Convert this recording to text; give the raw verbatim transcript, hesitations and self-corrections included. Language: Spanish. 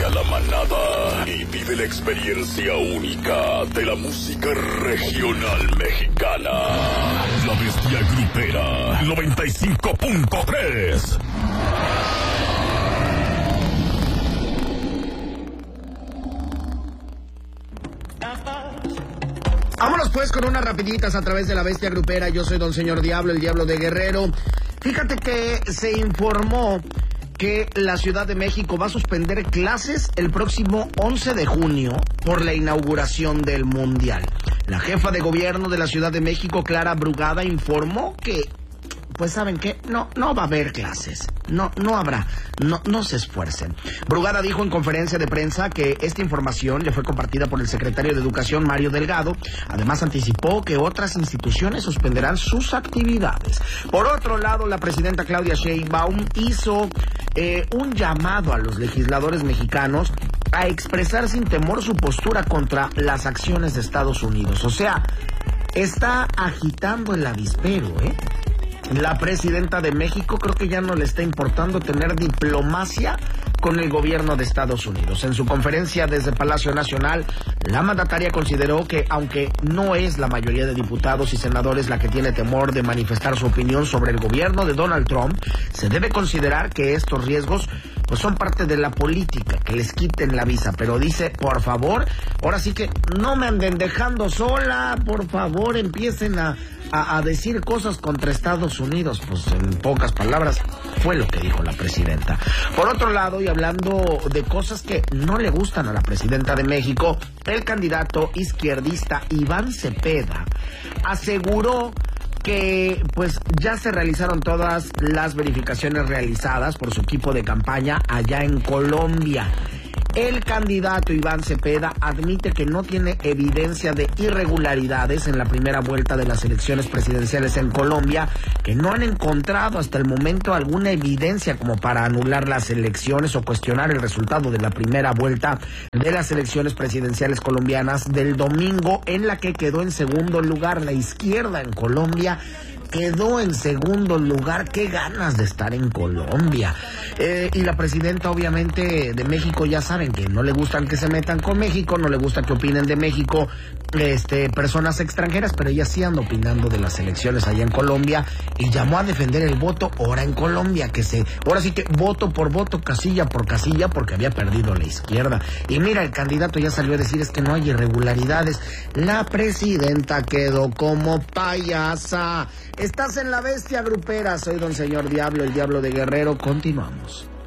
a la manada y vive la experiencia única de la música regional mexicana. La Bestia Grupera noventa y cinco punto tres. Vámonos pues con unas rapiditas a través de la Bestia Grupera. Yo soy Don Señor Diablo, el Diablo de Guerrero. Fíjate que se informó que la Ciudad de México va a suspender clases el próximo once de junio por la inauguración del Mundial. La jefa de gobierno de la Ciudad de México, Clara Brugada, informó que, pues ¿saben qué? No, no va a haber clases. No, no habrá. No, no se esfuercen. Brugada dijo en conferencia de prensa que esta información le fue compartida por el secretario de Educación, Mario Delgado. Además, anticipó que otras instituciones suspenderán sus actividades. Por otro lado, la presidenta Claudia Sheinbaum hizo eh, un llamado a los legisladores mexicanos a expresar sin temor su postura contra las acciones de Estados Unidos. O sea, está agitando el avispero, ¿eh? La presidenta de México creo que ya no le está importando tener diplomacia con el gobierno de Estados Unidos. En su conferencia desde Palacio Nacional, la mandataria consideró que aunque no es la mayoría de diputados y senadores la que tiene temor de manifestar su opinión sobre el gobierno de Donald Trump, se debe considerar que estos riesgos pues son parte de la política, que les quiten la visa. Pero dice, por favor, ahora sí que no me anden dejando sola, por favor, empiecen a, a, a decir cosas contra Estados Unidos. Pues en pocas palabras, fue lo que dijo la presidenta. Por otro lado, y hablando de cosas que no le gustan a la presidenta de México, el candidato izquierdista Iván Cepeda aseguró que pues ya se realizaron todas las verificaciones realizadas por su equipo de campaña allá en Colombia. El candidato Iván Cepeda admite que no tiene evidencia de irregularidades en la primera vuelta de las elecciones presidenciales en Colombia, que no han encontrado hasta el momento alguna evidencia como para anular las elecciones o cuestionar el resultado de la primera vuelta de las elecciones presidenciales colombianas del domingo, en la que quedó en segundo lugar la izquierda en Colombia. Quedó en segundo lugar. Qué ganas de estar en Colombia. Eh, y la presidenta, obviamente, de México, ya saben que no le gustan que se metan con México, no le gusta que opinen de México este, personas extranjeras, pero ella sí anda opinando de las elecciones allá en Colombia y llamó a defender el voto ahora en Colombia, que se, ahora sí que voto por voto, casilla por casilla, porque había perdido la izquierda. Y mira, el candidato ya salió a decir es que no hay irregularidades. La presidenta quedó como payasa. Estás en la Bestia Grupera, soy Don Señor Diablo, el Diablo de Guerrero. Continuamos.